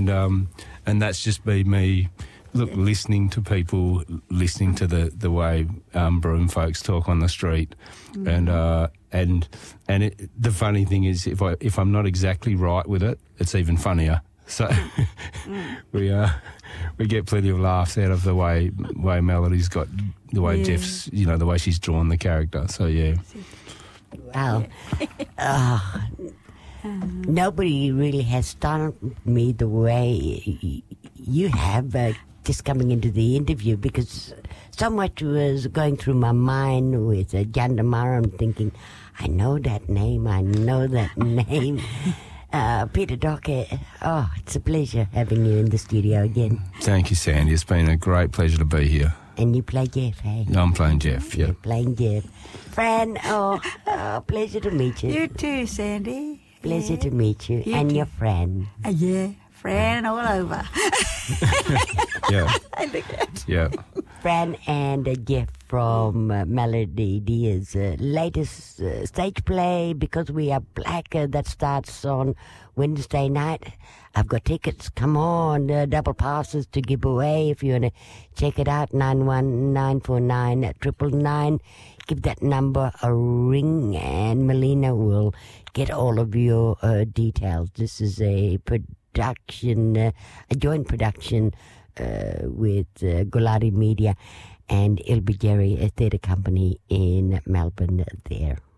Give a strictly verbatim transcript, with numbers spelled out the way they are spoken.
and um, and that's just been me. Look, listening to people, listening to the the way um, Broome folks talk on the street, mm-hmm. and uh, and and it, the funny thing is, if I if I'm not exactly right with it, it's even funnier. So mm. we uh, we get plenty of laughs out of the way way Melody's got the way yeah. Jeff's, you know, the way she's drawn the character. So yeah. Wow. uh, nobody really has stunned me the way you have. Uh, just coming into the interview, because so much was going through my mind with uh, Jandamara. I'm thinking, I know that name, I know that name. Uh, Peter Dockett, oh, it's a pleasure having you in the studio again. Thank you, Sandy. It's been a great pleasure to be here. And you play Jeff, hey? I'm playing Jeff, yeah. You're playing Jeff. Fran, oh, oh, pleasure to meet you. You too, Sandy. Pleasure yeah. to meet you. you and too. your friend. Uh, yeah. Fran all over. yeah. I look at Yeah. Fran and uh, Jeff from uh, Melody Dia's uh, latest uh, stage play, Because We Are Black, uh, that starts on Wednesday night. I've got tickets. Come on, uh, double passes to give away. If you want to check it out, nine one nine four nine, nine nine nine. Give that number a ring, and Melina will get all of your uh, details. This is a production, uh, a joint production uh, with uh, Golari Media and Ilby Jerry, a theatre company in Melbourne there.